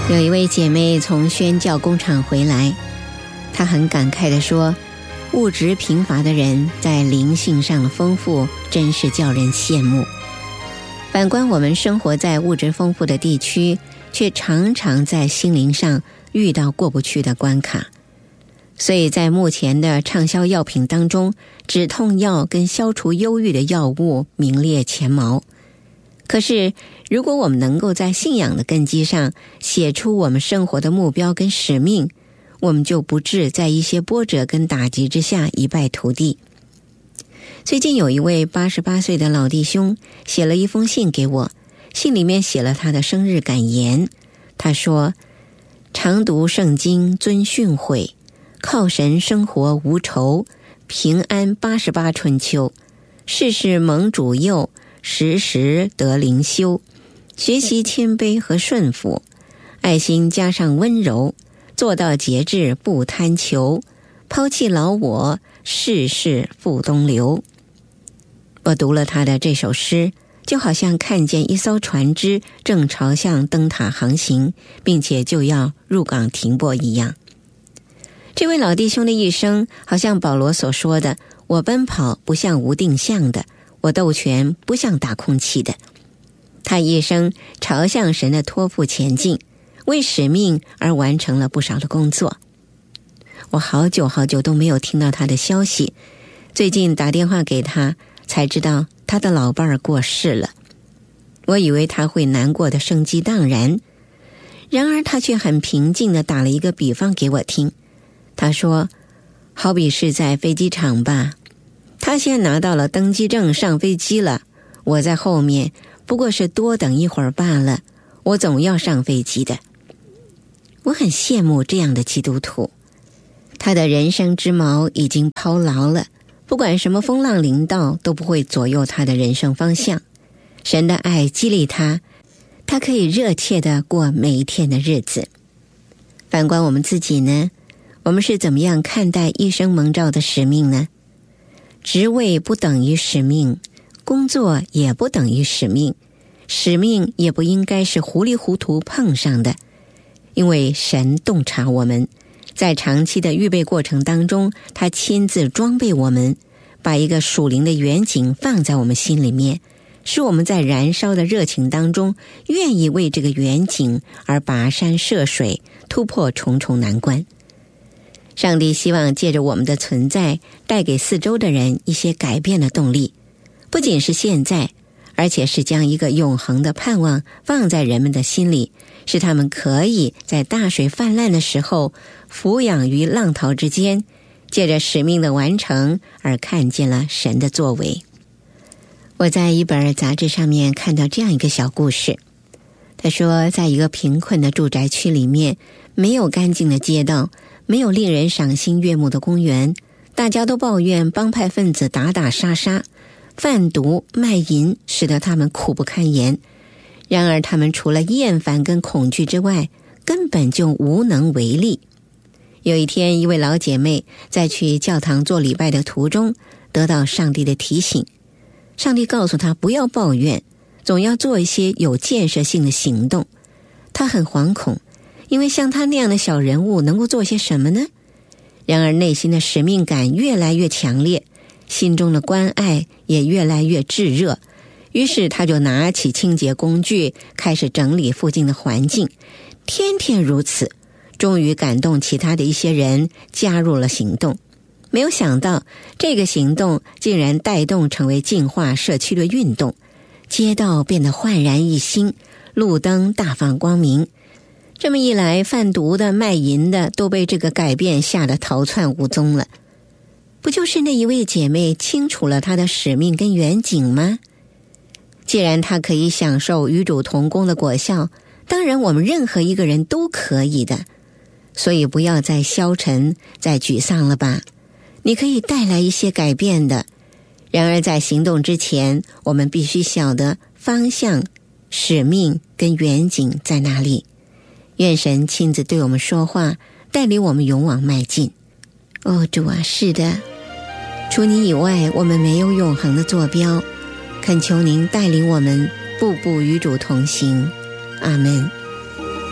有一位姐妹从宣教工厂回来，她很感慨地说，物质贫乏的人在灵性上的丰富真是叫人羡慕。反观我们生活在物质丰富的地区，却常常在心灵上遇到过不去的关卡。所以在目前的畅销药品当中，止痛药跟消除忧郁的药物名列前茅。可是如果我们能够在信仰的根基上写出我们生活的目标跟使命，我们就不致在一些波折跟打击之下一败涂地。最近有一位88岁的老弟兄写了一封信给我，信里面写了他的生日感言。他说，常读圣经遵训诲，靠神生活无愁，平安88春秋，事事蒙主佑，时时得灵修，学习谦卑和顺服，爱心加上温柔，做到节制不贪求，抛弃老我，事事付东流。我读了他的这首诗，就好像看见一艘船只正朝向灯塔航行，并且就要入港停泊一样。这位老弟兄的一生，好像保罗所说的，我奔跑不像无定向的，我斗拳不像打空气的。他一生朝向神的托付前进，为使命而完成了不少的工作。我好久都没有听到他的消息，最近打电话给他，才知道他的老伴儿过世了。我以为他会难过的生机荡然，然而他却很平静地打了一个比方给我听。他说，好比是在飞机场吧，他先拿到了登机证上飞机了，我在后面不过是多等一会儿罢了，我总要上飞机的。我很羡慕这样的基督徒，他的人生之锚已经抛牢了，不管什么风浪临到都不会左右他的人生方向。神的爱激励他，他可以热切地过每一天的日子。反观我们自己呢，我们是怎么样看待一生蒙召的使命呢？职位不等于使命，工作也不等于使命，使命也不应该是糊里糊涂碰上的。因为神洞察我们，在长期的预备过程当中，他亲自装备我们，把一个属灵的远景放在我们心里面，使我们在燃烧的热情当中，愿意为这个远景而跋山涉水，突破重重难关。上帝希望借着我们的存在，带给四周的人一些改变的动力，不仅是现在，而且是将一个永恒的盼望放在人们的心里，使他们可以在大水泛滥的时候，俯仰于浪涛之间，借着使命的完成而看见了神的作为。我在一本杂志上面看到这样一个小故事，他说，在一个贫困的住宅区里面，没有干净的街道，没有令人赏心悦目的公园，大家都抱怨帮派分子打打杀杀，贩毒卖淫，使得他们苦不堪言。然而他们除了厌烦跟恐惧之外，根本就无能为力。有一天，一位老姐妹在去教堂做礼拜的途中，得到上帝的提醒。上帝告诉她不要抱怨，总要做一些有建设性的行动。她很惶恐，因为像她那样的小人物能够做些什么呢？然而内心的使命感越来越强烈，心中的关爱也越来越炙热，于是他就拿起清洁工具，开始整理附近的环境，天天如此，终于感动其他的一些人加入了行动。没有想到这个行动竟然带动成为净化社区的运动，街道变得焕然一新，路灯大放光明。这么一来，贩毒的卖淫的都被这个改变吓得逃窜无踪了。不就是那一位姐妹清楚了她的使命跟远景吗？既然她可以享受与主同工的果效，当然我们任何一个人都可以的。所以不要再消沉再沮丧了吧，你可以带来一些改变的。然而在行动之前，我们必须晓得方向、使命跟远景在哪里。愿神亲自对我们说话，带领我们勇往迈进。哦，主啊，是的，除你以外，我们没有永恒的坐标，恳求您带领我们步步与主同行。阿们。